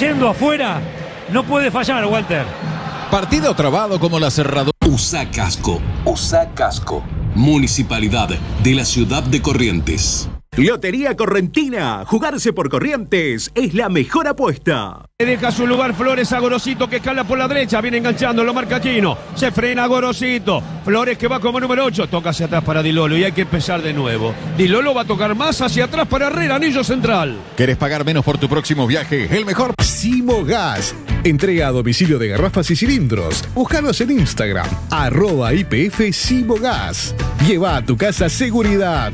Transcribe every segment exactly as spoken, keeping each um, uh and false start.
yendo afuera, no puede fallar, Walter. Partido trabado como la cerradura. Usa casco, usa casco. Municipalidad de la Ciudad de Corrientes. Lotería Correntina. Jugarse por Corrientes es la mejor apuesta. Le deja su lugar Flores a Gorosito, que escala por la derecha. Viene enganchando, lo marca Aquino. Se frena Gorosito. Flores que va como número ocho. Toca hacia atrás para Di Lolo y hay que empezar de nuevo. Di Lolo va a tocar más hacia atrás para Herrera, anillo central. ¿Querés pagar menos por tu próximo viaje? El mejor. Simogas. Entrega a domicilio de garrafas y cilindros. Búscanos en Instagram. Arroba I P F Simogas. Lleva a tu casa seguridad.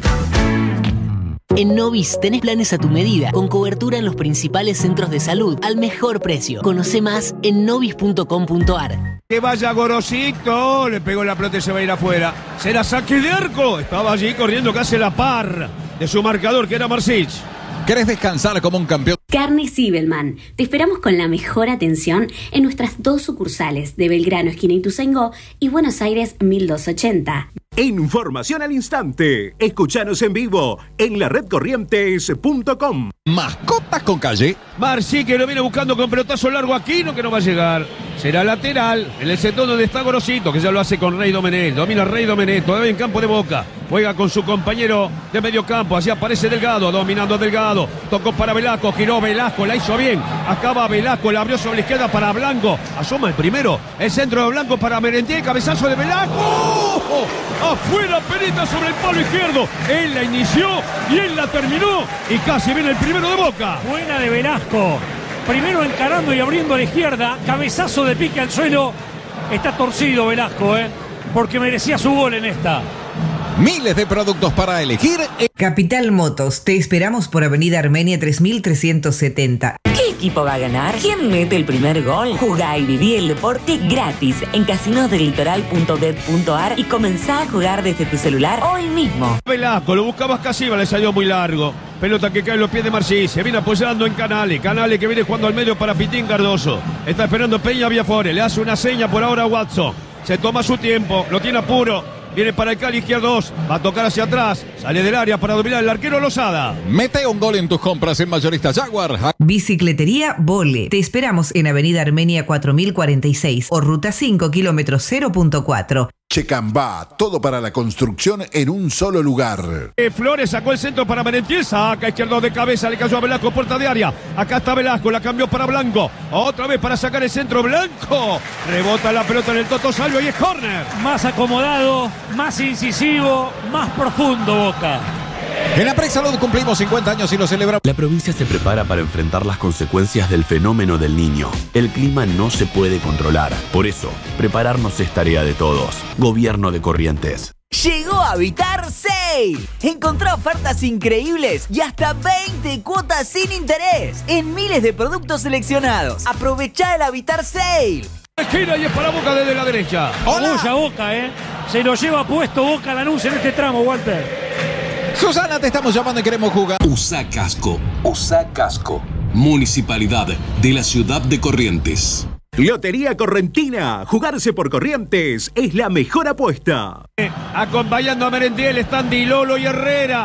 En Novis tenés planes a tu medida, con cobertura en los principales centros de salud, al mejor precio. Conoce más en novis punto com punto ar. Que vaya Gorosito, le pegó la pelota y se va a ir afuera. Será saque de arco. Estaba allí corriendo casi la par de su marcador, que era Marcich. ¿Querés descansar como un campeón? Carnes Zibelman. Te esperamos con la mejor atención en nuestras dos sucursales de Belgrano, esquina Ituzaingó, y Buenos Aires mil doscientos ochenta. Información al instante. Escuchanos en vivo en la red corrientes punto com. Mascotas con calle. Marci, que lo viene buscando con pelotazo largo Aquino, que no va a llegar. Será lateral en el sector donde está Gorosito, que ya lo hace con Rey Domenech. Domina Rey Domenech, todavía en campo de Boca. Juega con su compañero de medio campo. Así aparece Delgado, dominando Delgado. Tocó para Velasco, giró Velasco, la hizo bien. Acaba Velasco, la abrió sobre la izquierda para Blanco. Asoma el primero. El centro de Blanco para Merentiel, cabezazo de Velasco. ¡Oh! Afuera, Perita sobre el palo izquierdo. Él la inició y él la terminó. Y casi viene el primero de Boca. Buena de Velasco. Primero encarando y abriendo a la izquierda. Cabezazo de pique al suelo. Está torcido Velasco, ¿eh? Porque merecía su gol en esta. Miles de productos para elegir. Capital Motos, te esperamos por Avenida Armenia tres mil trescientos setenta. ¿Qué equipo va a ganar? ¿Quién mete el primer gol? Jugá y viví el deporte gratis en casinos del litoral punto bet punto ar y comenzá a jugar desde tu celular hoy mismo. Velasco, lo buscabas Casiva, le salió muy largo. Pelota que cae en los pies de Marcí, se viene apoyando en Canale. Canale que viene jugando al medio para Pitín Cardoso. Está esperando Peña Viafore, le hace una seña por ahora a Watson. Se toma su tiempo, lo tiene apuro. Viene para el Cali izquierdo dos, va a tocar hacia atrás, sale del área para dominar el arquero Lozada. Mete un gol en tus compras en Mayorista Jaguar. Bicicletería Vole. Te esperamos en Avenida Armenia cuatro mil cuarenta y seis o Ruta cinco, kilómetro cero punto cuatro. Checambá, todo para la construcción en un solo lugar. Eh, Flores sacó el centro para Merentiel, saca izquierdo de cabeza, le cayó a Velasco, puerta de área. Acá está Velasco, la cambió para Blanco. Otra vez para sacar el centro, Blanco. Rebota la pelota en el Toto Salvio y es córner. Más acomodado, más incisivo, más profundo Boca. En la Prexalud cumplimos cincuenta años y lo celebramos. La provincia se prepara para enfrentar las consecuencias del fenómeno del Niño. El clima no se puede controlar. Por eso, prepararnos es tarea de todos. Gobierno de Corrientes. Llegó Habitar Sale. Encontrá ofertas increíbles y hasta veinte cuotas sin interés en miles de productos seleccionados. Aprovechá el Habitar Sale. Esquina y es para Boca desde la derecha. ¡Hola! Boca, ¿eh? Se lo lleva puesto Boca Lanús en este tramo, Walter. Susana, te estamos llamando y queremos jugar. Usa casco, usa casco. Municipalidad de la Ciudad de Corrientes. Lotería Correntina. Jugarse por Corrientes es la mejor apuesta. Eh, acompañando a Merentiel están Di Lolo y Herrera.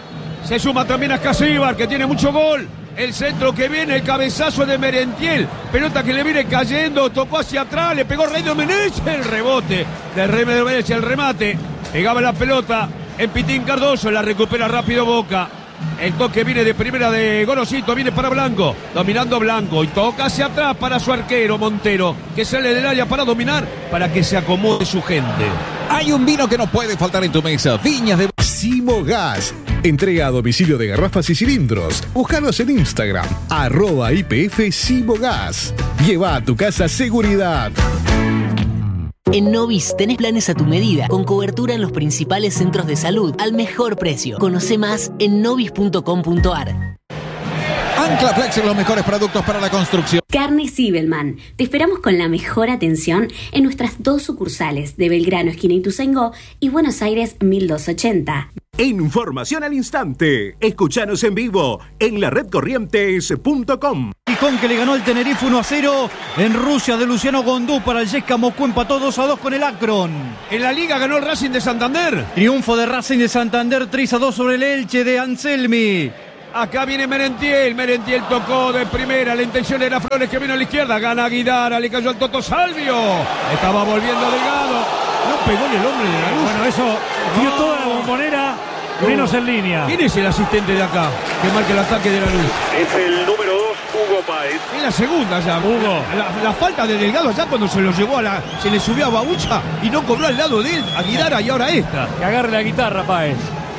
Se suma también a Casíbar, que tiene mucho gol. El centro que viene, el cabezazo de Merentiel. Pelota que le viene cayendo, tocó hacia atrás, le pegó Rey Domenech. El rebote de Rey Domenech, el remate. Pegaba la pelota en Pitín Cardoso, la recupera rápido Boca. El toque viene de primera de Gorosito, viene para Blanco, dominando Blanco y toca hacia atrás para su arquero Montero, que sale del área para dominar, para que se acomode su gente. Hay un vino que no puede faltar en tu mesa, Viñas de Simogas. Entrega a domicilio de garrafas y cilindros. Búscanos en Instagram, arroba I P F Simogas. Lleva a tu casa seguridad. En Novis tenés planes a tu medida, con cobertura en los principales centros de salud, al mejor precio. Conoce más en novis punto com punto ar. Ancla Flex, los mejores productos para la construcción. Carnes Zibelman. Te esperamos con la mejor atención en nuestras dos sucursales de Belgrano, esquina Ituzaingó, y Buenos Aires mil doscientos ochenta. Información al instante. Escuchanos en vivo en la red corrientes punto com. Gijón, que le ganó al Tenerife uno a cero en Rusia, de Luciano Gondú para el Yesca Moscú, empató dos a dos con el Akron. En la Liga ganó el Racing de Santander. Triunfo de Racing de Santander tres a dos sobre el Elche de Anselmi. Acá viene Merentiel. Merentiel tocó de primera. La intención era Flores, que vino a la izquierda. Gana Guidara. Le cayó al Toto Salvio. Estaba volviendo Delgado. No pegó en el hombre de la luz. Bueno, eso dio toda la bombonera, menos en línea. ¿Quién es el asistente de acá que marca el ataque de la luz? Es el número dos, Hugo Páez. Es la segunda ya. Hugo. La, la falta de Delgado allá cuando se lo llevó a la. Se le subió a Babucha y no cobró al lado de él, a Guidara, y ahora esta. Que agarre la guitarra, Páez.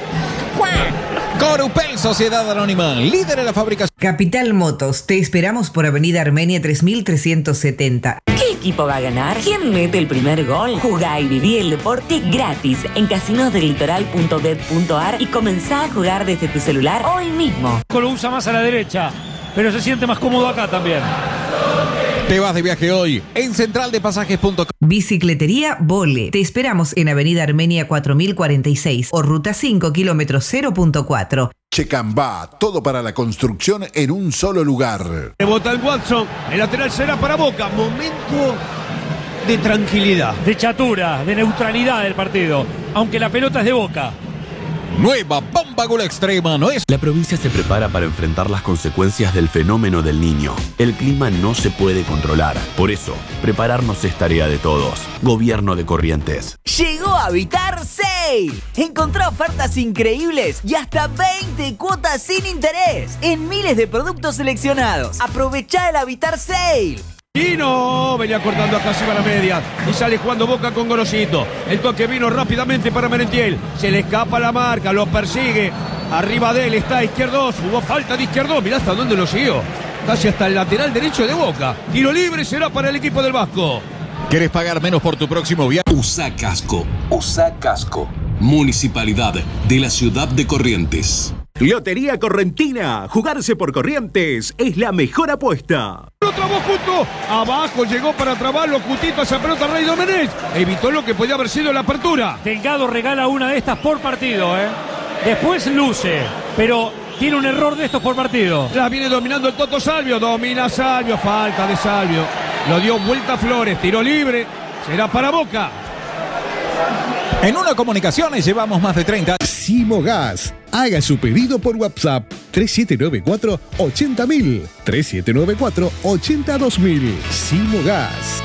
Corupel, Sociedad Anónima, líder de la fabricación. Capital Motos, te esperamos por Avenida Armenia tres mil trescientos setenta. ¿Qué equipo va a ganar? ¿Quién mete el primer gol? Jugá y viví el deporte gratis en casinos del litoral punto bet punto ar y comenzá a jugar desde tu celular hoy mismo. Lo usa más a la derecha, pero se siente más cómodo acá también. Te vas de viaje hoy en central de pasajes punto com. Bicicletería Vole. Te esperamos en Avenida Armenia cuatro mil cuarenta y seis o Ruta cinco, kilómetro cero punto cuatro. Checambá, todo para la construcción en un solo lugar. Rebota el Watson, el lateral será para Boca. Momento de tranquilidad. De chatura, de neutralidad del partido, aunque la pelota es de Boca. Nueva bomba gol extrema, ¿no es? La provincia se prepara para enfrentar las consecuencias del fenómeno del Niño. El clima no se puede controlar. Por eso, prepararnos es tarea de todos. Gobierno de Corrientes. Llegó a Habitar Sale. Encontrá ofertas increíbles y hasta veinte cuotas sin interés en miles de productos seleccionados. Aprovechá el Habitar Sale. Y no, venía cortando a casi para la media y sale jugando Boca con Gorosito. El toque vino rápidamente para Merentiel. Se le escapa la marca, lo persigue. Arriba de él está Izquierdos. Hubo falta de Izquierdos. Mirá hasta dónde lo siguió. Casi hasta el lateral derecho de Boca. Tiro libre será para el equipo del Vasco. ¿Querés pagar menos por tu próximo viaje? Usa Casco. Usa Casco. Municipalidad de la Ciudad de Corrientes. Lotería Correntina. Jugarse por Corrientes es la mejor apuesta. Lo trabó justo. Abajo llegó para trabarlo justito a esa pelota Rey Domenech. Evitó lo que podía haber sido la apertura. Delgado regala una de estas por partido, ¿eh? Después luce, pero tiene un error de estos por partido. La viene dominando el Toto Salvio. Domina Salvio. Falta de Salvio. Lo dio vuelta a Flores. Tiro libre. Será para Boca. En Uno Comunicaciones llevamos más de treinta. Simogas. Haga su pedido por WhatsApp tres siete nueve cuatro, ocho cero mil, tres siete nueve cuatro, ocho cero dos mil. Simogas.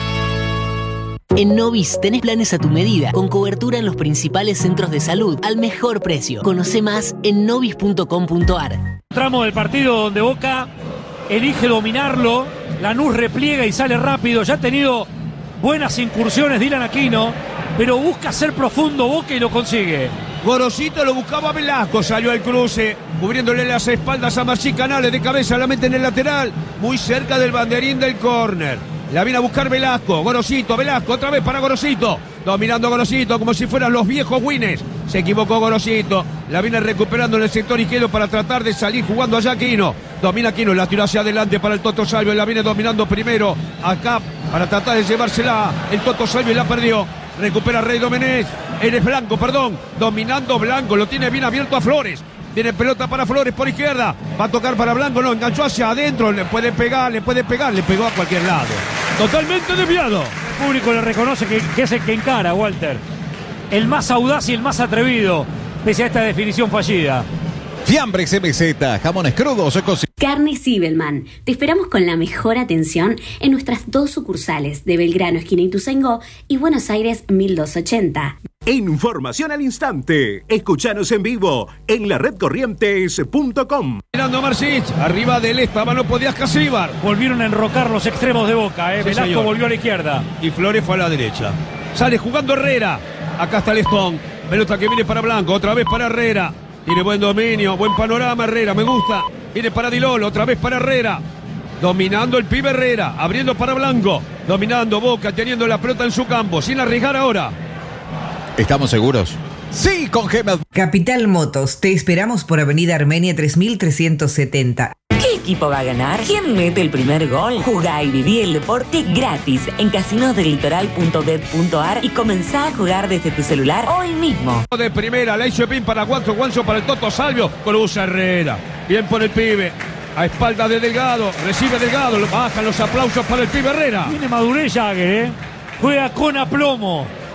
En Novis tenés planes a tu medida, con cobertura en los principales centros de salud, al mejor precio. Conoce más en novis punto com punto ar. Tramo del partido donde Boca elige dominarlo, Lanús repliega y sale rápido. Ya ha tenido buenas incursiones Dylan Aquino, pero busca ser profundo Boca y lo consigue. Gorosito lo buscaba Velasco, salió al cruce, cubriéndole las espaldas a Marcí Canales, de cabeza la mete en el lateral, muy cerca del banderín del córner. La viene a buscar Velasco, Gorosito, Velasco, otra vez para Gorosito, dominando Gorosito como si fueran los viejos Wines. Se equivocó Gorosito, la viene recuperando en el sector izquierdo para tratar de salir jugando allá Aquino. Domina Aquino, la tiró hacia adelante para el Toto Salvio, la viene dominando primero acá para tratar de llevársela. El Toto Salvio la perdió. Recupera Rey Domenech. Eres Blanco, perdón. Dominando Blanco. Lo tiene bien abierto a Flores. Tiene pelota para Flores por izquierda. Va a tocar para Blanco. No, enganchó hacia adentro. Le puede pegar, le puede pegar. Le pegó a cualquier lado. Totalmente desviado. El público le reconoce que, que es el que encara, Walter. El más audaz y el más atrevido, pese a esta definición fallida. Fiambres M Z, jamones crudos, cocidos. Carne Sibelman. Te esperamos con la mejor atención en nuestras dos sucursales de Belgrano, esquina Ituzaingó, y Buenos Aires mil doscientos ochenta. Información al instante. Escuchanos en vivo en la red corrientes punto com. Mirando a Marcich, arriba del estaba, no podías Casíbar. Volvieron a enrocar los extremos de Boca, ¿eh? Sí, Velasco señor. volvió a la izquierda. Y Flores fue a la derecha. Sale jugando Herrera. Acá está Lestón. Pelota que viene para Blanco, otra vez para Herrera. Tiene buen dominio, buen panorama Herrera, me gusta. Viene para Dilolo, otra vez para Herrera. Dominando el pibe Herrera, abriendo para Blanco. Dominando Boca, teniendo la pelota en su campo, sin arriesgar ahora. ¿Estamos seguros? Sí, con Gema. Capital Motos, te esperamos por Avenida Armenia tres mil trescientos setenta. ¿Qué equipo va a ganar? ¿Quién mete el primer gol? Jugá y viví el deporte gratis en casinos del litoral punto bet punto ar y comenzá a jugar desde tu celular hoy mismo. De primera, la hizo bien para Guanzo, Guanzo para el Toto Salvio, cruza Herrera. Bien por el pibe. A espalda de Delgado, recibe Delgado, bajan los aplausos para el pibe Herrera. Tiene madurez Jagger, ¿eh? Juega con aplomo.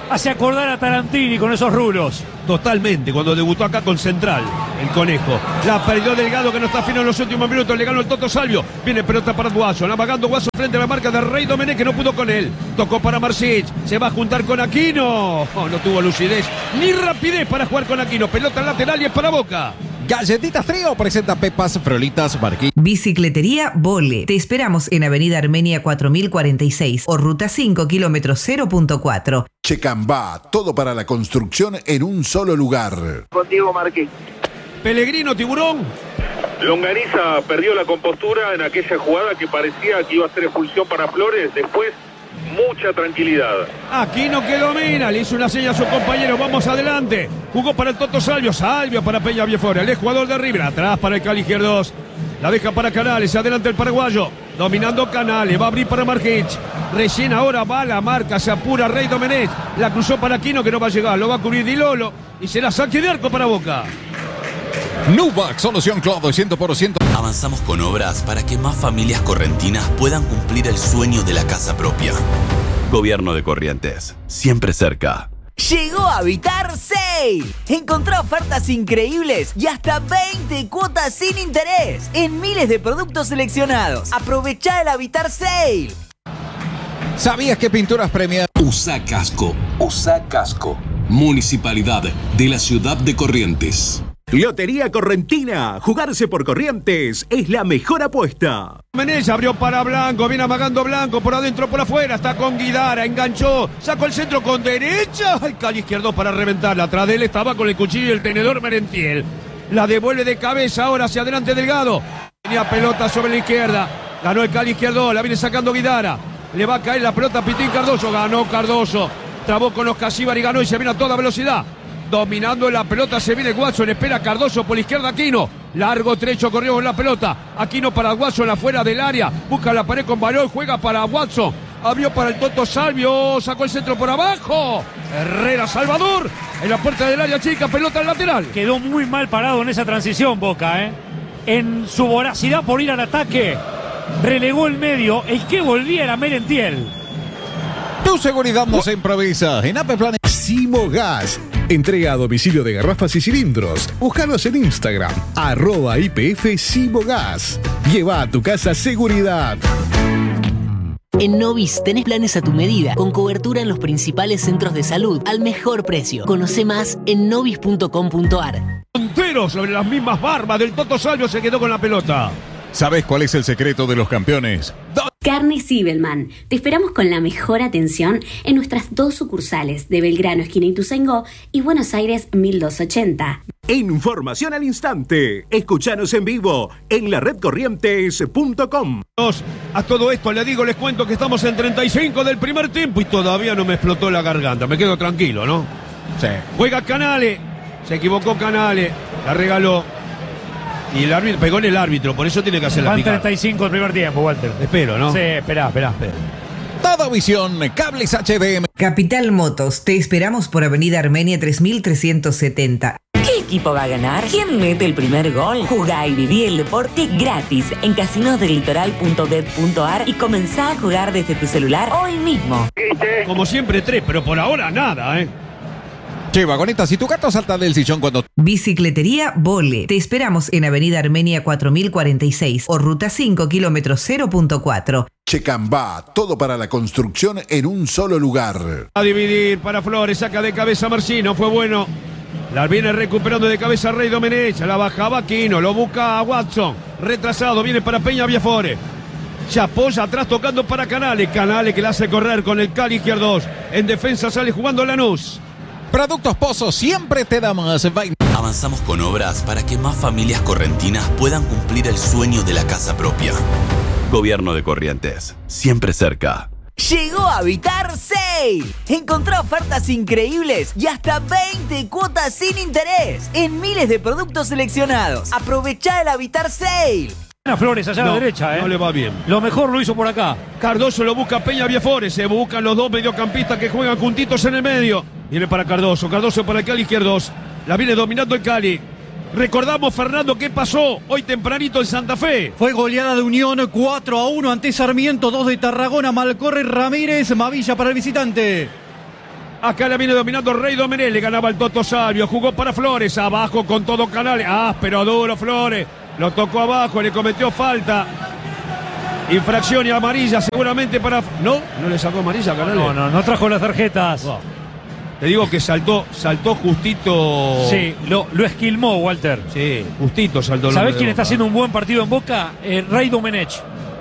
hace acordar a Tarantini con esos rulos. Totalmente, cuando debutó acá con Central, el conejo. La perdió Delgado, que no está fino en los últimos minutos. Le ganó el Toto Salvio. Viene pelota para Guaso. Navegando Guaso frente a la marca de Rey Domenech, que no pudo con él. Tocó para Marsic. Se va a juntar con Aquino. Oh, no tuvo lucidez ni rapidez para jugar con Aquino. Pelota lateral y es para Boca. Galletitas Trío presenta Pepas, Frolitas, Barquillos. Bicicletería Vole. Te esperamos en Avenida Armenia cuatro mil cuarenta y seis o Ruta cinco, kilómetros cero punto cuatro. Checambá, todo para la construcción en un solo lugar. Contigo, Marquín. Pellegrino, Tiburón. Longaniza perdió la compostura en aquella jugada que parecía que iba a ser expulsión para Flores. Después, mucha tranquilidad. Aquino que domina, le hizo una seña a su compañero. Vamos adelante. Jugó para el Toto Salvio. Salvio para Peña Viefore. El jugador de River. Atrás para el Cali izquierdos. La deja para Canales. Adelante el paraguayo. Dominando Canales. Va a abrir para Markic. Recién ahora va a la marca. Se apura Rey Domenech. La cruzó para Aquino, que no va a llegar. Lo va a cubrir Di Lolo. Y será saque de arco para Boca. Nubac, solución Clodo, cien por ciento. Avanzamos con obras para que más familias correntinas puedan cumplir el sueño de la casa propia. Gobierno de Corrientes, siempre cerca. Llegó a Habitar Sale. Encontrá ofertas increíbles y hasta veinte cuotas sin interés en miles de productos seleccionados. Aprovechá el Habitar Sale. ¿Sabías que Pinturas Premiadas? Usa casco, usa casco. Municipalidad de la ciudad de Corrientes. Lotería Correntina. Jugarse por Corrientes es la mejor apuesta. Menez abrió para Blanco, viene amagando Blanco, por adentro, por afuera, está con Guidara, enganchó, sacó el centro con derecha, al Cali izquierdo para reventarla. Atrás de él estaba con el cuchillo y el tenedor Merentiel. La devuelve de cabeza, ahora hacia adelante Delgado. Tenía pelota sobre la izquierda, ganó el Cali izquierdo, la viene sacando Guidara. Le va a caer la pelota a Pitín Cardoso, ganó Cardoso. Trabó con los Casíbar y ganó y se viene a toda velocidad. Dominando la pelota se viene Watson, espera Cardoso por la izquierda Aquino. Largo trecho corrió con la pelota. Aquino para Watson afuera del área. Busca la pared con Barón, juega para Watson. Abrió para el Toto Salvio, sacó el centro por abajo. Herrera Salvador en la puerta del área chica, pelota al lateral. Quedó muy mal parado en esa transición Boca, ¿eh? En su voracidad por ir al ataque, relegó el medio. El que volvía era Merentiel. Tu seguridad no se improvisa. En A P E Planes. Simogas. Entrega a domicilio de garrafas y cilindros. Búscalos en Instagram. Arroba I P F Simogas. Lleva a tu casa seguridad. En Novis tenés planes a tu medida, con cobertura en los principales centros de salud, al mejor precio. Conoce más en novis punto com punto ar. Montero sobre las mismas barbas del Toto Salvio se quedó con la pelota. ¿Sabes cuál es el secreto de los campeones? Carne Sibelman. Te esperamos con la mejor atención en nuestras dos sucursales de Belgrano, esquina Ituzaingó, y Buenos Aires mil doscientos ochenta. Información al instante. Escuchanos en vivo en la red corrientes punto com. A todo esto le digo, les cuento que estamos en treinta y cinco del primer tiempo y todavía no me explotó la garganta. Me quedo tranquilo, ¿no? Sí. Juega Canales. Se equivocó Canales. La regaló. Y el árbitro pegó en el árbitro, por eso tiene que hacer la picada. treinta y cinco del primer tiempo, Walter. Espero, ¿no? Sí, esperá, esperá, esperá. Todo Visión, cables H D M. Capital Motos, te esperamos por Avenida Armenia tres mil trescientos setenta. ¿Qué equipo va a ganar? ¿Quién mete el primer gol? Jugá y viví el deporte gratis en casinos del litoral punto bet punto ar y comenzá a jugar desde tu celular hoy mismo. Como siempre tres, pero por ahora nada, ¿eh? Che, vagoneta, si tu gato salta del sillón cuando... Bicicletería Vole. Te esperamos en Avenida Armenia cuatro mil cuarenta y seis o Ruta cinco, kilómetros cero punto cuatro. Checambá, todo para la construcción en un solo lugar. A dividir para Flores, saca de cabeza Marcino, fue bueno. La viene recuperando de cabeza Rey Domenech, la bajaba Aquino, lo busca a Watson. Retrasado, viene para Peña Viefore. Se apoya atrás tocando para Canales. Canales que la hace correr con el Cali izquierdos. En defensa sale jugando Lanús. Productos Pozo siempre te da más. Avanzamos con obras para que más familias correntinas puedan cumplir el sueño de la casa propia. Gobierno de Corrientes, siempre cerca. Llegó a Habitar Sale. Encontrá ofertas increíbles y hasta veinte cuotas sin interés en miles de productos seleccionados. Aprovechá el Habitar Sale. Flores allá no, a la derecha, ¿eh? No le va bien. Lo mejor lo hizo por acá. Cardoso lo busca Peña Viefore. Se buscan los dos mediocampistas que juegan juntitos en el medio. Viene para Cardoso. Cardoso para el Cali izquierdos. La viene dominando el Cali. Recordamos, Fernando, qué pasó hoy tempranito en Santa Fe. Fue goleada de Unión cuatro a uno ante Sarmiento, dos de Tarragona, Malcorre, Ramírez, Mavilla para el visitante. Acá la viene dominando Rey Domenech. Le ganaba el Toto Salvio. Jugó para Flores. Abajo con todo Canales. Ah, pero duro Flores. Lo tocó abajo. Le cometió falta. Infracción y amarilla seguramente para... ¿No? ¿No le sacó amarilla a Canales? No, no, no trajo las tarjetas. Oh. Te digo que saltó, saltó justito. Sí, lo, lo esquilmó, Walter. Sí, justito saltó. ¿Sabés quién está haciendo un buen partido en Boca? Eh, Rey Domenech.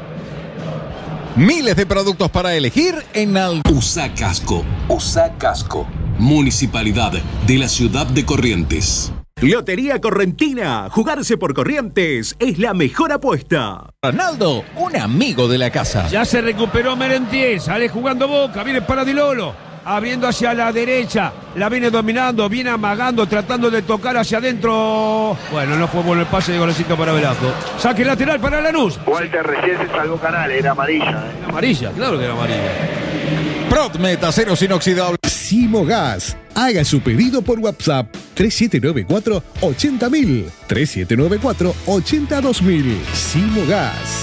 Miles de productos para elegir en Al... Usa casco, usa casco. Municipalidad de la ciudad de Corrientes. Lotería Correntina. Jugarse por Corrientes es la mejor apuesta. Ronaldo, un amigo de la casa. Ya se recuperó Merentiel. Sale jugando Boca. Viene para Di Lolo. Abriendo hacia la derecha, la viene dominando, viene amagando, tratando de tocar hacia adentro. Bueno, no fue bueno el pase de Golecito para Velasco. Saque lateral para Lanús. Walter recién se salvó Canales, era amarilla. ¿eh? Era amarilla, claro que era amarilla. Prodmet, aceros inoxidables. Simogas. Haga su pedido por WhatsApp tres siete nueve cuatro ochenta mil. tres siete nueve cuatro ochenta dos mil. Simogas.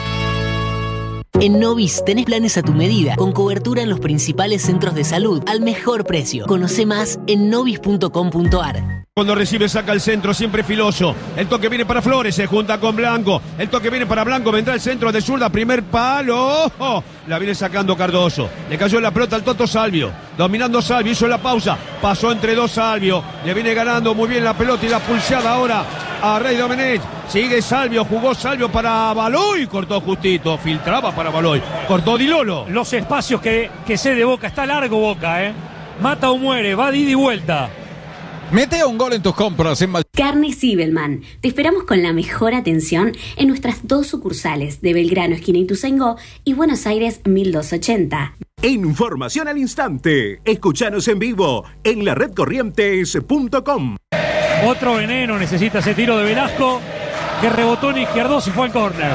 En Novis tenés planes a tu medida, con cobertura en los principales centros de salud, al mejor precio. Conoce más en novis punto com punto ar. Cuando recibe saca el centro, siempre filoso. El toque viene para Flores, se junta con Blanco. El toque viene para Blanco, vendrá el centro de zurda, primer palo. ¡Oh! La viene sacando Cardoso. Le cayó la pelota al Toto Salvio. Dominando Salvio, hizo la pausa. Pasó entre dos Salvio. Le viene ganando muy bien la pelota y la pulseada ahora a Rey Domenech. Sigue Salvio, jugó Salvio para Baloy, cortó justito, filtraba para Baloy, cortó Di Lolo. Los espacios que, que sé de Boca, está largo Boca, ¿eh? Mata o muere, va de ida y vuelta. Mete un gol en tus compras en Mal... Carnes Zibelman. Te esperamos con la mejor atención en nuestras dos sucursales de Belgrano, esquina Ituzaingó, y Buenos Aires mil doscientos ochenta. Información al instante. Escuchanos en vivo en la red corrientes punto com. Otro veneno, necesita ese tiro de Velasco, que rebotó en Izquierdos y fue al córner.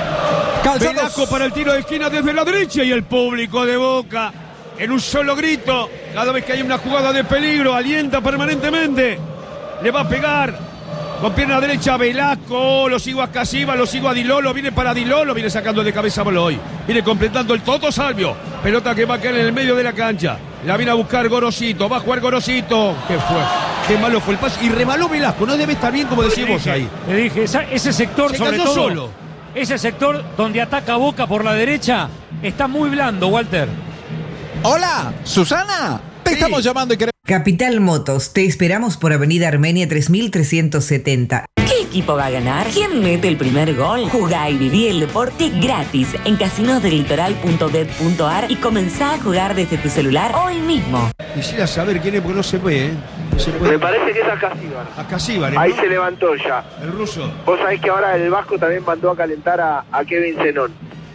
Velasco para el tiro de esquina desde la derecha y el público de Boca en un solo grito. Cada vez que hay una jugada de peligro, alienta permanentemente. Le va a pegar con pierna derecha a Velasco. Lo sigo a Casiva, lo sigo a Di Lolo. Viene para Di Lolo, viene sacando de cabeza a Baloy. Viene completando el Toto Salvio. Pelota que va a caer en el medio de la cancha. La viene a buscar Gorosito. Va a jugar Gorosito. ¿Qué fue? Qué malo fue el pase. Y rebaló Velasco. No debe estar bien como decimos ahí. Te dije, esa, ese sector Se sobre cayó todo. solo. Ese sector donde ataca Boca por la derecha está muy blando, Walter. Hola, Susana. Te Sí. estamos llamando y queremos... Capital Motos, te esperamos por Avenida Armenia tres mil trescientos setenta. ¿Qué equipo va a ganar? ¿Quién mete el primer gol? Jugá y viví el deporte gratis en casinos del litoral punto bet punto ar y comenzá a jugar desde tu celular hoy mismo. Quisiera saber quién es porque no se ve, ¿eh? No se puede. Me parece que es a Casíbar. A Casíbar, ¿eh? Ahí ¿no? se levantó ya. El ruso. Vos sabés que ahora el Vasco también mandó a calentar a, a Kevin Zenón.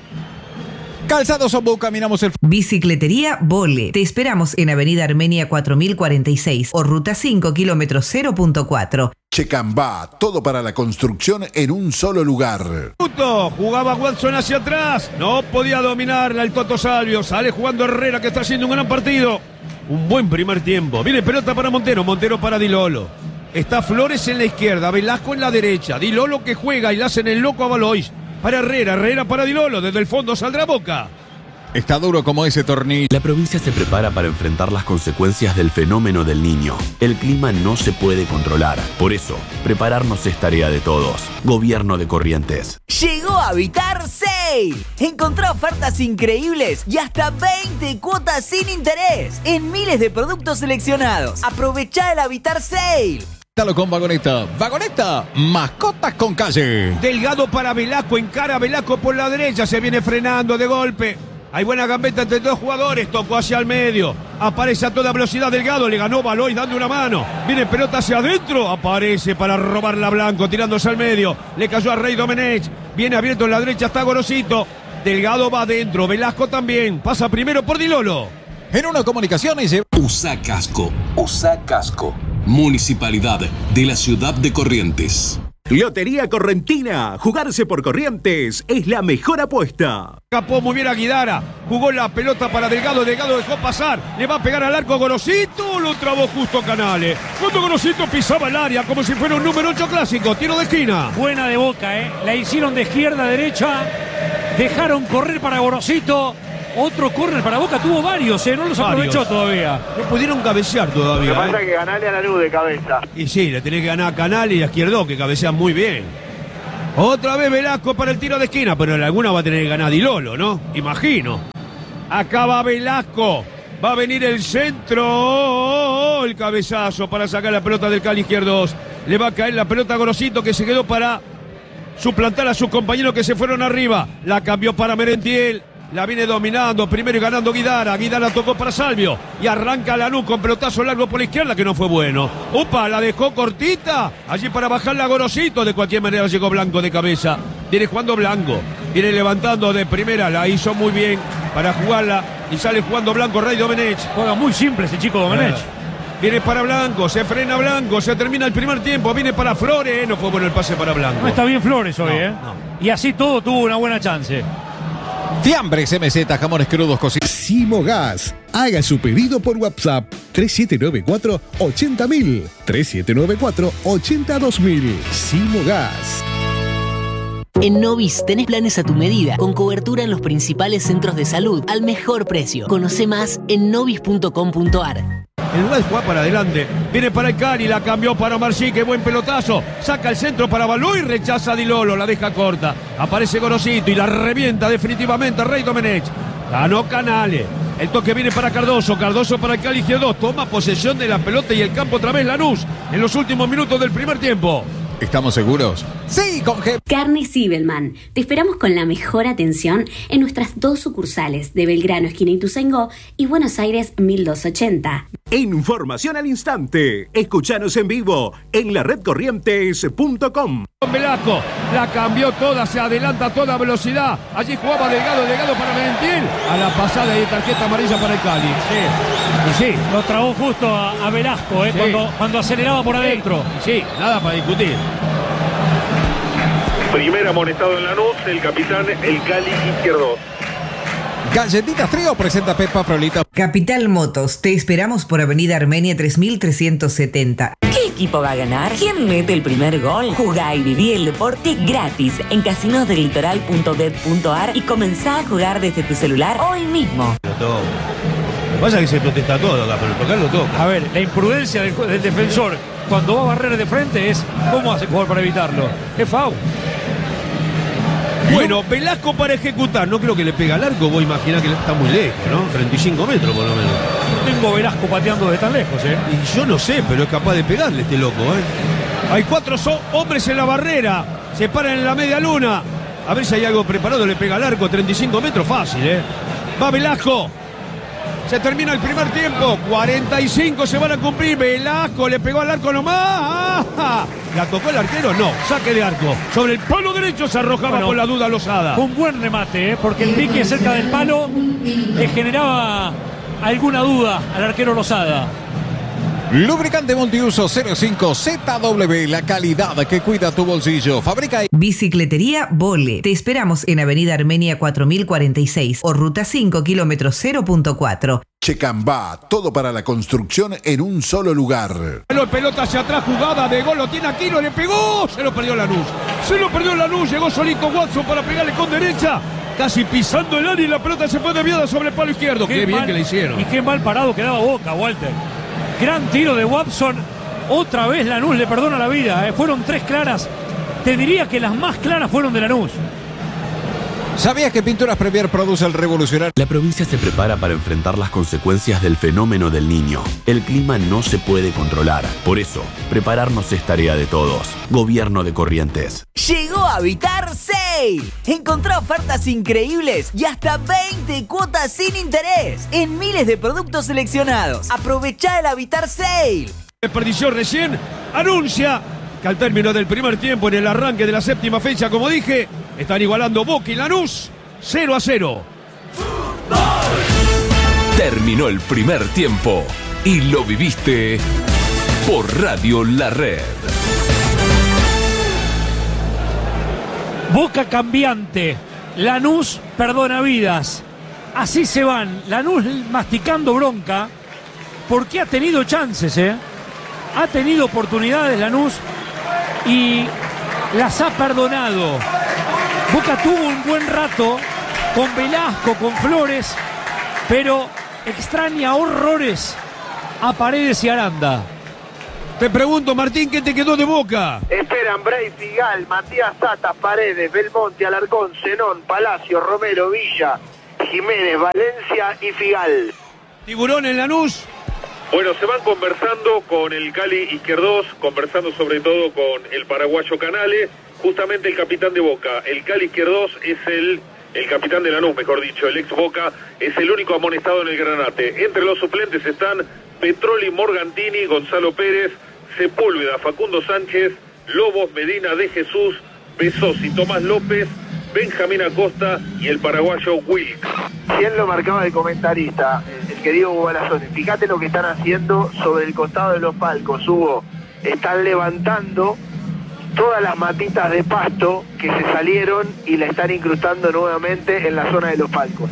Calzados Obu, caminamos el... Bicicletería Vole. Te esperamos en Avenida Armenia cuatro mil cuarenta y seis o Ruta cinco, kilómetro cero punto cuatro. Checambá, todo para la construcción en un solo lugar. Puto, jugaba Watson hacia atrás. No podía dominarla el Toto Salvio. Sale jugando Herrera, que está haciendo un gran partido. Un buen primer tiempo. Viene pelota para Montero. Montero para Di Lolo. Está Flores en la izquierda. Velasco en la derecha. Di Lolo que juega y le hacen el loco a Baloy. Para Herrera. Herrera para Di Lolo. Desde el fondo saldrá Boca. Está duro como ese tornillo. La provincia se prepara para enfrentar las consecuencias del fenómeno del Niño. El clima no se puede controlar. Por eso, prepararnos es tarea de todos. Gobierno de Corrientes. Llegó a Habitar Sale. Encontrá ofertas increíbles y hasta veinte cuotas sin interés en miles de productos seleccionados. Aprovechá el Habitar Sale. Dalo con Vagoneta. Vagoneta, mascotas con calle. Delgado para Velasco. Encara a Velasco por la derecha. Se viene frenando de golpe. Hay buena gambeta entre dos jugadores. Tocó hacia el medio. Aparece a toda velocidad Delgado. Le ganó Baloy dando una mano. Viene pelota hacia adentro. Aparece para robarla Blanco. Tirándose al medio. Le cayó a Rey Domenech. Viene abierto en la derecha. Está Gorosito. Delgado va adentro. Velasco también. Pasa primero por Di Lolo. En una comunicación y se... Usa casco, usa casco. Municipalidad de la ciudad de Corrientes. Lotería Correntina. Jugarse por Corrientes es la mejor apuesta. Capó muy bien a Guidara. Jugó la pelota para Delgado. Delgado dejó pasar. Le va a pegar al arco Gorosito. Lo trabó justo Canales. Cuando Gorosito pisaba el área como si fuera un número ocho clásico. Tiro de esquina. Buena de Boca, ¿eh? La hicieron de izquierda a derecha. Dejaron correr para Gorosito. Otro córner para Boca, tuvo varios, ¿eh? No los Varios. aprovechó todavía. No pudieron cabecear todavía. Lo que pasa ¿eh? es que ganarle a la luz de cabeza. Y sí, le tenés que ganar a Canales y a Izquierdo, que cabecean muy bien. Otra vez Velasco para el tiro de esquina, pero en alguna va a tener que ganar Di Lolo, ¿no? Imagino. Acá va Velasco. Va a venir el centro. El cabezazo para sacar la pelota del Cali Izquierdo. Le va a caer la pelota a Gorosito, que se quedó para suplantar a sus compañeros que se fueron arriba. La cambió para Merentiel. La viene dominando, primero y ganando Guidara. Guidara tocó para Salvio. Y arranca Lanús con pelotazo largo por la izquierda, que no fue bueno. Upa, la dejó cortita. Allí para bajarla a Gorosito. De cualquier manera llegó Blanco de cabeza. Viene jugando Blanco. Viene levantando de primera. La hizo muy bien para jugarla. Y sale jugando Blanco, Rey Domenech. Juega muy simple ese chico Domenech. Eh, viene para Blanco, se frena Blanco. Se termina el primer tiempo. Viene para Flores. No fue bueno el pase para Blanco. No está bien Flores hoy, No, ¿eh? no. Y así todo tuvo una buena chance. Fiambres M Z, jamones crudos cocidos. Simogas. Haga su pedido por WhatsApp tres siete nueve cuatro ochenta mil. tres siete nueve cuatro ochenta dos mil. Simogas. En Novis tenés planes a tu medida, con cobertura en los principales centros de salud, al mejor precio. Conoce más en novis punto com punto ar. En lugar de jugar para adelante, viene para el Cali, la cambió para Marcí, qué buen pelotazo. Saca el centro para Balú y rechaza a Di Lolo, la deja corta. Aparece Gorosito y la revienta definitivamente Rey Domenech. Ganó Canales. El toque viene para Cardoso, Cardoso para el Cali Izquierdo. Toma posesión de la pelota y el campo otra vez Lanús en los últimos minutos del primer tiempo. ¿Estamos seguros? Sí, con G. Carne Sibelman. Te esperamos con la mejor atención en nuestras dos sucursales de Belgrano, esquina Ituzaingó, y Buenos Aires mil doscientos ochenta. Información al instante. Escuchanos en vivo en la red corrientes punto com. Velasco la cambió toda, se adelanta a toda velocidad. Allí jugaba Delgado, Delgado para Merentiel. A la pasada de tarjeta amarilla para el Cali. Sí, y sí, lo trabó justo a, a Velasco, ¿eh? Sí. cuando, cuando aceleraba por adentro. Sí, nada para discutir. Primer amonestado en Lanús, el capitán, el Cali Izquierdo. Galletitas Trío presenta Pepa Frolita. Capital Motos, te esperamos por Avenida Armenia tres mil trescientos setenta. ¿Qué equipo va a ganar? ¿Quién mete el primer gol? Jugá y viví el deporte gratis en casinos del litoral punto bet punto ar y comenzá a jugar desde tu celular hoy mismo. Lo toca. Lo que pasa es que se protesta todo acá, pero tocar lo toca. A ver, la imprudencia del, del defensor cuando va a barrer de frente es cómo hace jugar para evitarlo. Es foul. Bueno, Velasco para ejecutar. No creo que le pega al arco. Vos imaginás que está muy lejos, ¿no? treinta y cinco metros por lo menos. No tengo Velasco pateando de tan lejos, ¿eh? Y yo no sé, pero es capaz de pegarle este loco, ¿eh? Hay cuatro so hombres en la barrera. Se paran en la media luna. A ver si hay algo preparado. Le pega al arco. treinta y cinco metros, fácil, ¿eh? Va Velasco. Se termina el primer tiempo. cuarenta y cinco se van a cumplir. Velasco le pegó al arco nomás. ¡Ah! ¿La tocó el arquero? No. Saque de arco. Sobre el palo derecho se arrojaba Bueno, con la duda Lozada. Un buen remate, ¿eh? Porque el pique cerca del palo le generaba alguna duda al arquero Lozada. Lubricante multiuso cero cinco Z W, la calidad que cuida tu bolsillo. Fabrica y... Bicicletería Vole. Te esperamos en Avenida Armenia cuatro mil cuarenta y seis o Ruta cinco, kilómetro cero punto cuatro. Checambá, todo para la construcción en un solo lugar. La pelota hacia atrás, jugada de gol, lo tiene Aquino, le pegó, se lo perdió Lanús. Se lo perdió Lanús, llegó solito Watson para pegarle con derecha. Casi pisando el área y la pelota se fue desviada sobre el palo izquierdo. Qué, qué bien mal, que le hicieron. Y qué mal parado quedaba Boca, Walter. Gran tiro de Watson. Otra vez Lanús le perdona la vida. ¿eh? Fueron tres claras. Te diría que las más claras fueron de Lanús. ¿Sabías que Pinturas Premier produce el revolucionario? La provincia se prepara para enfrentar las consecuencias del fenómeno del Niño. El clima no se puede controlar. Por eso, prepararnos es tarea de todos. Gobierno de Corrientes. Llegó Habitar Sale. Encontrá ofertas increíbles y hasta veinte cuotas sin interés en miles de productos seleccionados. Aprovechá el Habitar Sale. Desperdició recién, anuncia que al término del primer tiempo, en el arranque de la séptima fecha, como dije, están igualando Boca y Lanús cero a cero. Terminó el primer tiempo y lo viviste por Radio La Red. Boca cambiante. Lanús perdona vidas. Así se van. Lanús masticando bronca porque ha tenido chances, ¿eh? Ha tenido oportunidades Lanús y las ha perdonado. Boca tuvo un buen rato con Velasco, con Flores, pero extraña horrores a Paredes y Aranda. Te pregunto, Martín, ¿qué te quedó de Boca? Esperan Bray, Figal, Matías Zata, Paredes, Belmonte, Alarcón, Zenón, Palacio, Romero, Villa, Jiménez, Valencia y Figal. ¿Tiburón en Lanús? Bueno, se van conversando con el Cali Izquierdos, conversando sobre todo con el paraguayo Canales, justamente el capitán de Boca. El Cali Izquierdos es el, el capitán de Lanús, mejor dicho, el ex Boca, es el único amonestado en el Granate. Entre los suplentes están Petroli, Morgantini, Gonzalo Pérez, Sepúlveda, Facundo Sánchez, Lobos, Medina de Jesús, Besosi, Tomás López, Benjamín Acosta y el paraguayo Wilk. ¿Quién lo marcaba de comentarista? El, el querido Hugo Balazone. Fíjate lo que están haciendo sobre el costado de los palcos, Hugo. Están levantando todas las matitas de pasto que se salieron y la están incrustando nuevamente en la zona de los palcos.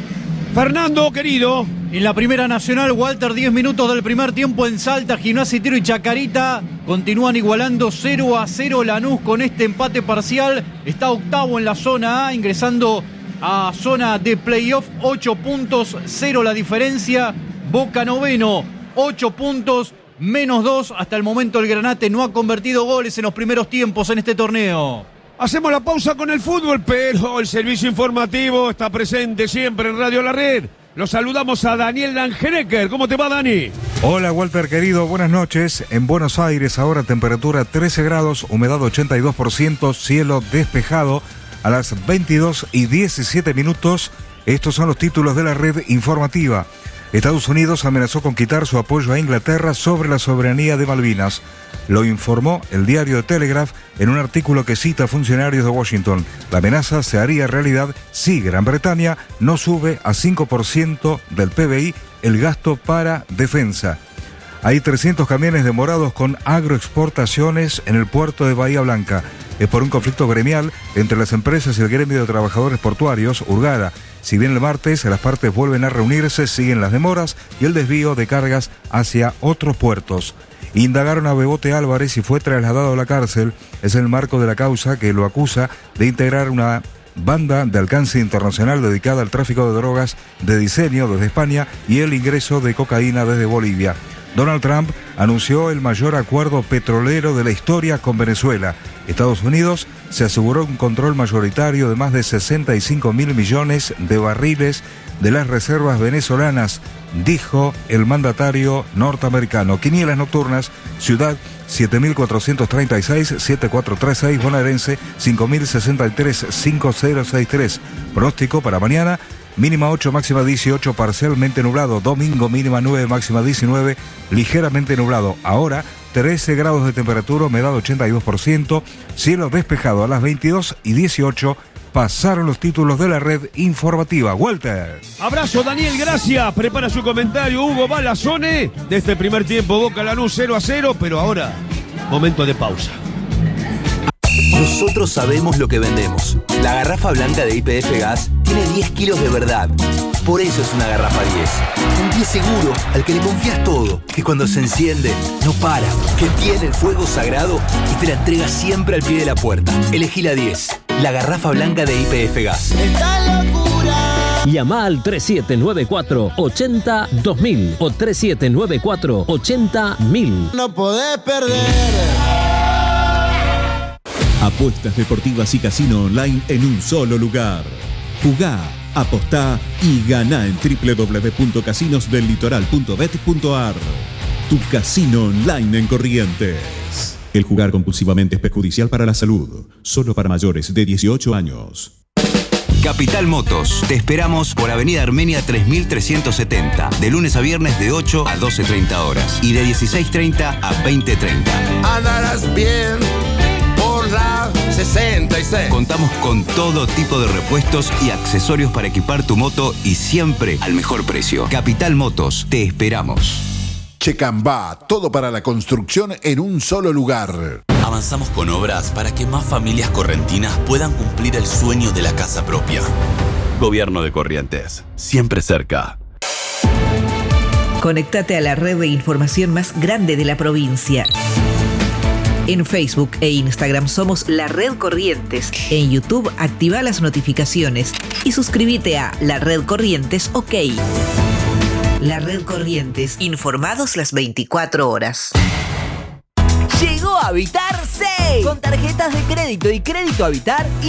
Fernando, querido. En la Primera Nacional, Walter, diez minutos del primer tiempo en Salta, Gimnasia y Tiro y Chacarita continúan igualando cero a cero. Lanús con este empate parcial está octavo en la zona A, ingresando a zona de playoff, ocho puntos, cero la diferencia. Boca noveno, ocho puntos, menos dos. Hasta el momento el Granate no ha convertido goles en los primeros tiempos en este torneo. Hacemos la pausa con el fútbol, pero el servicio informativo está presente siempre en Radio La Red. Los saludamos a Daniel Langenecker. ¿Cómo te va, Dani? Hola, Walter, querido. Buenas noches. En Buenos Aires, ahora temperatura trece grados, humedad ochenta y dos por ciento, cielo despejado a las veintidós y diecisiete minutos. Estos son los títulos de la red informativa. Estados Unidos amenazó con quitar su apoyo a Inglaterra sobre la soberanía de Malvinas. Lo informó el diario The Telegraph en un artículo que cita a funcionarios de Washington. La amenaza se haría realidad si Gran Bretaña no sube a cinco por ciento del P B I el gasto para defensa. Hay trescientos camiones demorados con agroexportaciones en el puerto de Bahía Blanca. Es por un conflicto gremial entre las empresas y el gremio de trabajadores portuarios, Urgara. Si bien el martes las partes vuelven a reunirse, siguen las demoras y el desvío de cargas hacia otros puertos. Indagaron a Bebote Álvarez y fue trasladado a la cárcel. Es el marco de la causa que lo acusa de integrar una banda de alcance internacional dedicada al tráfico de drogas de diseño desde España y el ingreso de cocaína desde Bolivia. Donald Trump anunció el mayor acuerdo petrolero de la historia con Venezuela. Estados Unidos se aseguró un control mayoritario de más de sesenta y cinco mil millones de barriles de las reservas venezolanas, dijo el mandatario norteamericano. Quinielas nocturnas, Ciudad siete mil cuatrocientos treinta y seis, siete mil cuatrocientos treinta y seis, bonaerense cinco mil sesenta y tres, cinco mil sesenta y tres. Pronóstico para mañana: mínima ocho, máxima dieciocho, parcialmente nublado. Domingo mínima nueve, máxima diecinueve, ligeramente nublado. Ahora trece grados de temperatura, humedad ochenta y dos por ciento, cielo despejado. A las veintidós y dieciocho pasaron los títulos de la red informativa. Walter. Abrazo, Daniel, gracias. Prepara su comentario Hugo Balazone de este primer tiempo. Boca Lanús cero a cero, pero ahora momento de pausa. Nosotros sabemos lo que vendemos. La garrafa blanca de Y P F Gas tiene diez kilos de verdad. Por eso es una garrafa diez. Un diez seguro al que le confías todo. Que cuando se enciende, no para. Que tiene el fuego sagrado y te la entrega siempre al pie de la puerta. Elegí la diez. La garrafa blanca de Y P F Gas. ¡Esta locura! Llama al tres siete nueve cuatro, ocho cero, dos mil o tres siete nueve cuatro, ocho cero, mil. No podés perder. Apuestas deportivas y casino online en un solo lugar. Jugá, apostá y ganá en doble u doble u doble u punto casinos del litoral punto bet punto a r. Tu casino online en Corrientes. El jugar compulsivamente es perjudicial para la salud. Solo para mayores de dieciocho años. Capital Motos. Te esperamos por Avenida Armenia tres mil trescientos setenta. De lunes a viernes de ocho a doce treinta horas. Y de dieciséis treinta a veinte treinta. Andarás bien por la sesenta y seis. Contamos con todo tipo de repuestos y accesorios para equipar tu moto y siempre al mejor precio. Capital Motos. Te esperamos. Checambá, todo para la construcción en un solo lugar. Avanzamos con obras para que más familias correntinas puedan cumplir el sueño de la casa propia. Gobierno de Corrientes, siempre cerca. Conectate a la red de información más grande de la provincia. En Facebook e Instagram somos La Red Corrientes. En YouTube activa las notificaciones y suscríbete a La Red Corrientes OK. La Red Corrientes, informados las veinticuatro horas. Llegó Habitar seis. Con tarjetas de crédito y crédito Habitar